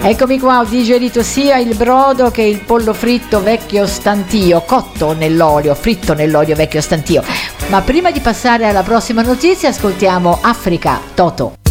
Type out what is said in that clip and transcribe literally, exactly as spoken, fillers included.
Eccomi qua, ho digerito sia il brodo che il pollo fritto vecchio stantio, cotto nell'olio, fritto nell'olio vecchio stantio. Ma prima di passare alla prossima notizia ascoltiamo Africa, Toto.